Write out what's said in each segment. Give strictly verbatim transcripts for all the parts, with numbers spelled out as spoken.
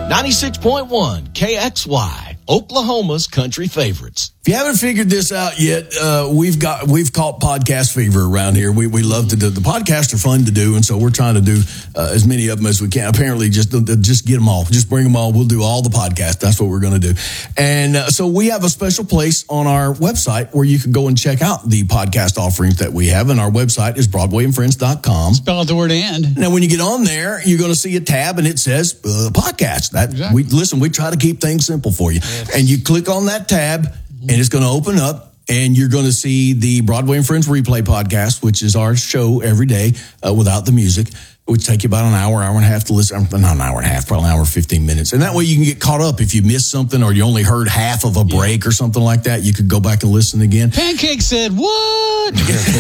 ninety-six point one K X Y, Oklahoma's country favorites. If you haven't figured this out yet, uh, we've got we've caught podcast fever around here. We we love to do the podcasts are fun to do, and so we're trying to do uh, as many of them as we can. Apparently, just just get them all, just bring them all. We'll do all the podcasts. That's what we're going to do. And uh, so we have a special place on our website where you can go and check out the podcast offerings that we have. And our website is broadway and friends dot com. Spell out the word "and." Now, when you get on there, you're going to see a tab, and it says uh, podcast. That exactly. we listen. We try to keep things simple for you, yes. and you click on that tab. And it's going to open up, and you're going to see the Broadway and Friends Replay podcast, which is our show every day uh, without the music, which take you about an hour, hour and a half to listen. Not an hour and a half, probably an hour, fifteen minutes. And that way you can get caught up. If you missed something or you only heard half of a break yeah. or something like that, you could go back and listen again. Pancake said, what?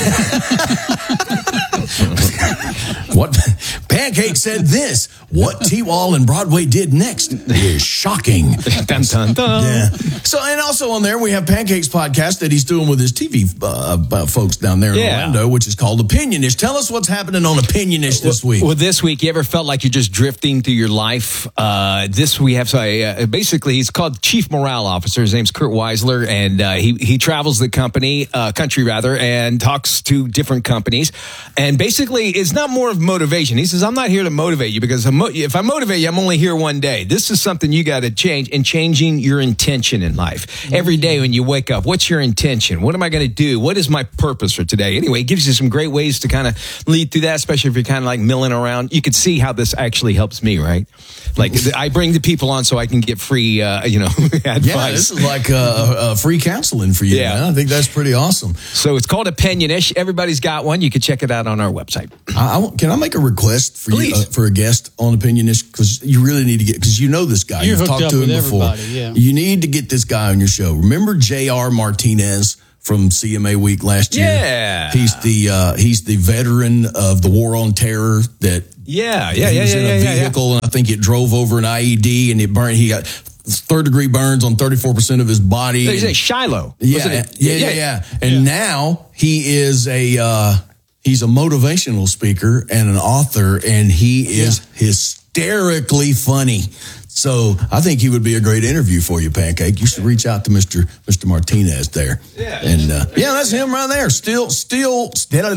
What? Pancake said this. What T-Wall and Broadway did next is shocking. Dun, dun, dun. Yeah. So, and also on there, we have Pancake's podcast that he's doing with his T V uh, uh, folks down there in yeah. Orlando, which is called Opinionish. Tell us what's happening on Opinionish this week. Well, this week, you ever felt like you're just drifting through your life? Uh, this we have, so uh, basically, he's called Chief Morale Officer. His name's Kurt Weisler, and uh, he he travels the company, uh, country rather, and talks to different companies. And basically, it's not more of motivation. He says, I'm not here to motivate you because I'm mo- if I motivate you, I'm only here one day. This is something you got to change, and changing your intention in life. Mm-hmm. Every day when you wake up, what's your intention? What am I going to do? What is my purpose for today? Anyway, it gives you some great ways to kind of lead through that, especially if you're kind of like milling around. You can see how this actually helps me, right? Like I bring the people on so I can get free, uh, you know, advice. Yeah, this is like uh, uh, free counseling for you. Yeah. Man. I think that's pretty awesome. So it's called Opinionish. Everybody's got one. You can check it out on our website. I, I, can I make a request for Please. you uh, for a guest on Opinionish? Because you really need to get, because you know this guy. You're You've hooked talked up to him with before. everybody, yeah. You need to get this guy on your show. Remember J R Martinez from C M A Week last year? Yeah. He's the uh, he's the veteran of the War on Terror that Yeah, yeah, he yeah, was yeah, in a yeah, yeah, vehicle, and I think it drove over an I E D, and it burned. He got third degree burns on thirty-four percent of his body. He's a Shiloh. Yeah, wasn't it? yeah, yeah, yeah. And yeah. now he is a uh, he's a motivational speaker and an author, and he is yeah. hysterically funny. So I think he would be a great interview for you, Pancake. You should reach out to Mister Mister Martinez there. Yeah, and uh, yeah, that's him right there. Still, still,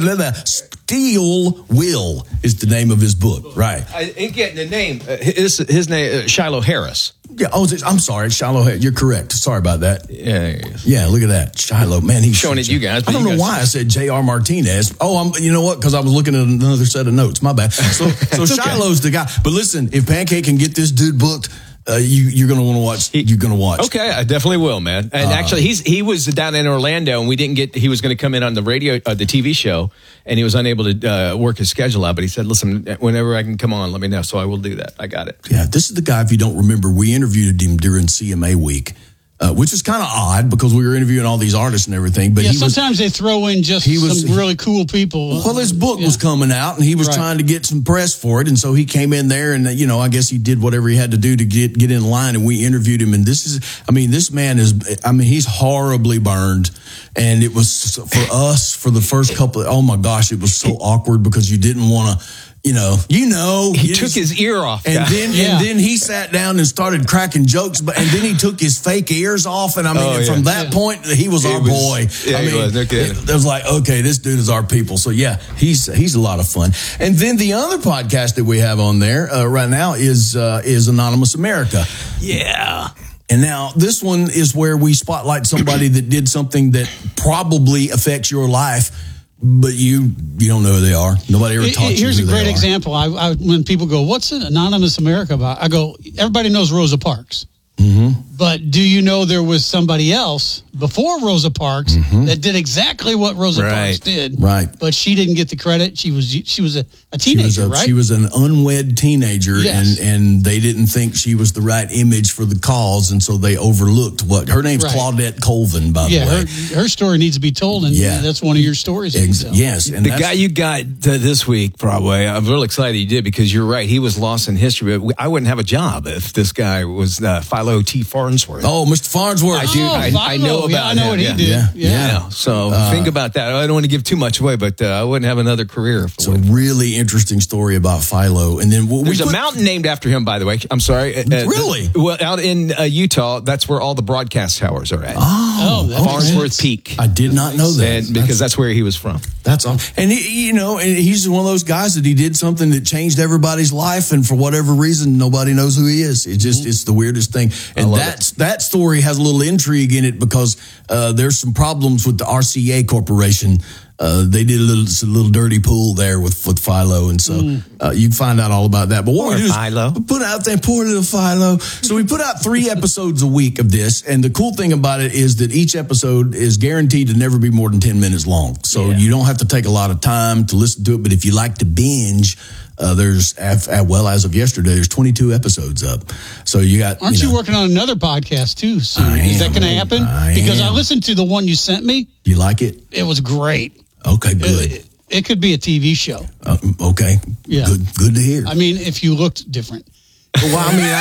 Steel Will is the name of his book, right? I ain't getting the name. Uh, his his name uh, Shiloh Harris. Yeah. Oh, I'm sorry, Shiloh. You're correct. Sorry about that. Yeah. Yeah. Look at that, Shiloh. Man, he's showing it to you guys. I don't know guys... why I said J R Martinez. Oh, I'm. You know what? Because I was looking at another set of notes. My bad. So, so Shiloh's okay. the guy. But listen, if Pancake can get this dude booked, uh, you you're gonna want to watch. You're gonna watch. Okay, I definitely will, man. And uh, actually, he's he was down in Orlando, and we didn't get. He was going to come in on the radio, uh, the T V show, and he was unable to uh, work his schedule out. But he said, "Listen, whenever I can come on, let me know." So I will do that. I got it. Yeah, this is the guy. If you don't remember, we interviewed him during C M A Week. Uh, which is kind of odd because we were interviewing all these artists and everything. But yeah, he sometimes was, they throw in just he was, some really cool people. Well, his book yeah. was coming out, and he was right. trying to get some press for it, and so he came in there, and you know, I guess he did whatever he had to do to get get in line, and we interviewed him. And this is, I mean, this man is, I mean, he's horribly burned, and it was for us for the first couple. Of, oh my gosh, it was so awkward because you didn't want to. You know, you know, he took his ear off, and then yeah. and then he sat down and started cracking jokes, but and then he took his fake ears off, and I mean, oh, and yeah. from that yeah. point, he was it our was, boy. Yeah, I mean, he was. No kidding. It, it was like, okay, this dude is our people. So yeah, he's he's a lot of fun. And then the other podcast that we have on there uh, right now is uh, is Anonymous America. Yeah. And now this one is where we spotlight somebody that did something that probably affects your life. But you you don't know who they are. Nobody ever taught you Here's who a great they are. example. I, I, when people go, what's an Anonymous America about? I go, everybody knows Rosa Parks. Mm-hmm. But do you know there was somebody else before Rosa Parks mm-hmm. that did exactly what Rosa right. Parks did? Right. But she didn't get the credit. She was she was a, a teenager, she was a, right? She was an unwed teenager, yes. and, and they didn't think she was the right image for the cause, and so they overlooked what her name's right. Claudette Colvin, by yeah, the way. Her, her story needs to be told, and yeah. that's one of your stories. Ex- yes, and the guy you got to this week, Broadway, I'm real excited you did because you're right. He was lost in history, but I wouldn't have a job if this guy was uh, Philo T. Farnsworth. Oh, Mister Farnsworth. I do. Oh, I, I know Oh, yeah, about I know him. what he yeah. did. Yeah, Yeah. yeah. Yeah. So think about that. I don't want to give too much away, but uh, I wouldn't have another career. It's For a it. really interesting story about Philo. And then we There's put, a mountain named after him, by the way. I'm sorry. Uh, Really? the- well, out in uh, Utah, that's where all the broadcast towers are at. Oh, that makes Farnsworth sense. Peak. I did not know that. And because that's where he was from. That's all. And he, you know, and he's one of those guys that he did something that changed everybody's life, and for whatever reason, nobody knows who he is. It just, it's the weirdest thing. And love that's that story has a little intrigue in it because uh, there's some problems with the R C A Corporation. Uh, they did a little, a little dirty pool there with, with Philo, and so uh, you can find out all about that. But what Poor we do is Philo. we put out there, poor little Philo. So we put out three episodes a week of this, and the cool thing about it is that each episode is guaranteed to never be more than ten minutes long. So Yeah. you don't have to take a lot of time to listen to it. But if you like to binge, uh, there's af- uh, well as of yesterday, there's twenty-two episodes up. So you got. Aren't you, know, working on another podcast too soon? I Is that am. going to happen? I because am. I listened to the one you sent me. You like it? It was great. Okay, good. It, it could be a T V show. Uh, okay, Yeah. good. Good to hear. I mean, if you looked different. Well, I mean,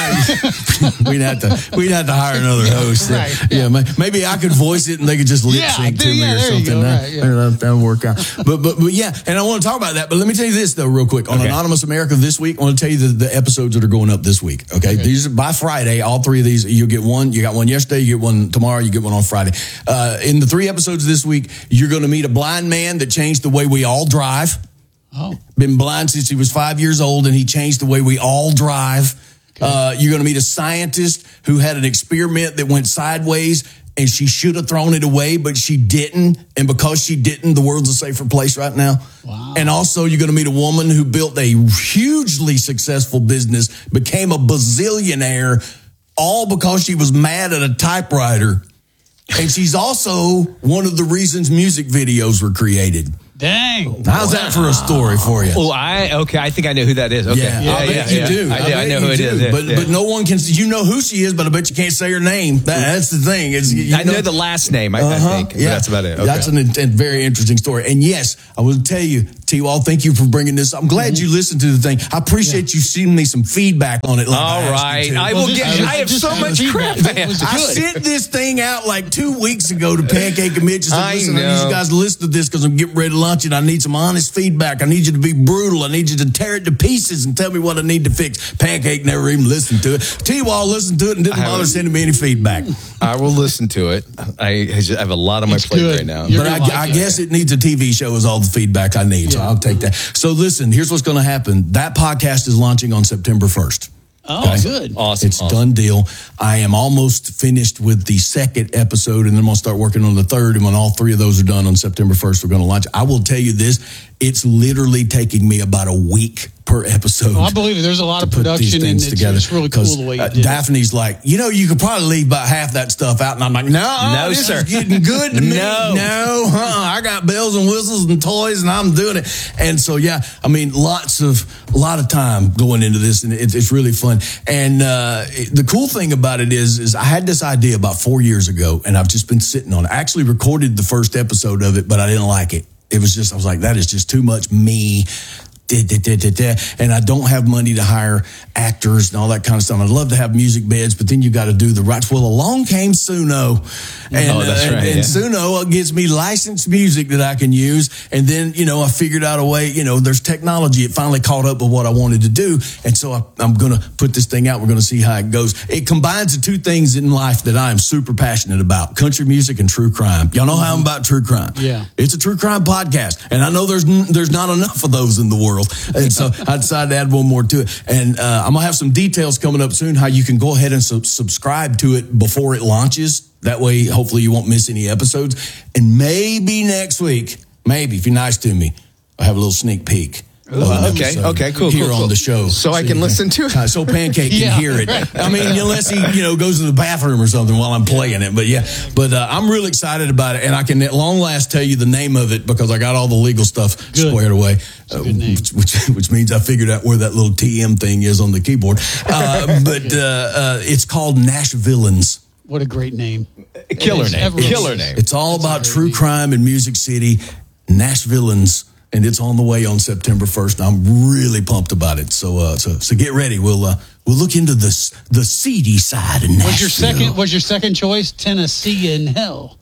I, we'd have to we'd have to hire another host. Right, Yeah, ma- maybe I could voice it and they could just lip Yeah, sync to there- me yeah, or there you something. go, That, right, yeah. that, that'll work out. But, but but yeah, and I want to talk about that. But let me tell you this though, real quick. On Okay. Anonymous America this week, I want to tell you the, the episodes that are going up this week. Okay, these are by Friday. All three of these, you'll get one. You got one yesterday. You get one tomorrow. You get one on Friday. Uh, in the three episodes this week, you're going to meet a blind man that changed the way we all drive. Oh, Been blind since he was five years old, and he changed the way we all drive. Uh, you're going to meet a scientist who had an experiment that went sideways, and she should have thrown it away, but she didn't. And because she didn't, the world's a safer place right now. Wow. And also, you're going to meet a woman who built a hugely successful business, became a bazillionaire, all because she was mad at a typewriter. And she's also one of the reasons music videos were created. dang. How's that for a story for you? Oh, I okay. I think I know who that is. Okay, Yeah, I bet you do. I, do. I bet know you who it do. is. Yeah, but yeah. but no one can. You know who she is, but I bet you can't say her name. That, that's the thing. It's, you I know the last name. I, I Uh-huh. think. But that's about it. Okay. That's an, a very interesting story. And yes, I will tell you, T-Wall, thank you for bringing this. I'm glad you listened to the thing. I appreciate you sending me some feedback on it. Like All I asked right. you to. I Well, will this- get. I was I have just so having much feedback. crap. That was I good. sent this thing out like two weeks ago to Pancake and Mitch. I said, I listen, I need know. you guys to listen to this because I'm getting ready to launch it. I need some honest feedback. I need you to be brutal. I need you to tear it to pieces and tell me what I need to fix. Pancake never even listened to it. T-Wall listened to it and didn't I bother haven't. sending me any feedback. I will listen to it. I, I just have a lot on my It's plate good. right now. You're But I, gonna like I it. guess it needs a T V show is all the feedback I need. So Yeah. I'll take that. So listen, here's what's going to happen. That podcast is launching on September first. Oh, good. Awesome. It's awesome. done deal. I am almost finished with the second episode, and then I'm going to start working on the third. And when all three of those are done on September first, we're going to launch. I will tell you this. It's literally taking me about a week per episode. Well, I believe it. There's a lot of to put these production, and things it's, together. it's really cool 'Cause, the way you uh, did it. Daphne's like, you know, you could probably leave about half that stuff out. And I'm like, no, No, this sir. is getting good to me. No. no, uh-uh. I got bells and whistles and toys, and I'm doing it. And so, yeah, I mean, lots of, a lot of time going into this, and it, it's really fun. And uh, it- the cool thing about it is, is I had this idea about four years ago, and I've just been sitting on it. I actually recorded the first episode of it, but I didn't like it. It was just, I was like, that is just too much me. Da, da, da, da, da. And I don't have money to hire actors and all that kind of stuff. I'd love to have music beds, but then you got to do the rights. Well, along came Suno. And, Oh, that's uh, right, and, and yeah. Suno gives me licensed music that I can use. And then, you know, I figured out a way, you know, there's technology. It finally caught up with what I wanted to do. And so I, I'm going to put this thing out. We're going to see how it goes. It combines the two things in life that I am super passionate about, country music and true crime. Y'all know how I'm about true crime. Yeah. It's a true crime podcast. And I know there's n- there's not enough of those in the world. And so I decided to add one more to it. And uh, I'm going to have some details coming up soon, how you can go ahead and sub- subscribe to it before it launches. That way, hopefully you won't miss any episodes. And maybe next week, maybe, if you're nice to me, I'll have a little sneak peek. of an okay, episode okay, cool, Here cool, on cool. the show. So I can you listen to it? Uh, so Pancake can Yeah, hear it. right. I mean, unless he, you know, goes to the bathroom or something while I'm playing it. But yeah, but uh, I'm real excited about it. And I can at long last tell you the name of it because I got all the legal stuff Good. squared away. Uh, good name. which, which, which means I figured out where that little T M thing is on the keyboard. Uh, but uh, uh, it's called Nash Villains. What a great name. Killer It is. name. Everyone- Killer name. It's all That's a about great true name. crime in Music City, Nash Villains, and it's on the way on September first. I'm really pumped about it. So, uh, so, so get ready. We'll uh, we'll look into this the seedy side of Nashville. Was your second? Was your second choice Tennessee in Hell?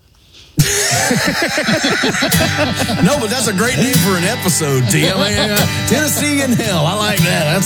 No, but that's a great name for an episode, T. I mean, uh, Tennessee in hell. I like that. That's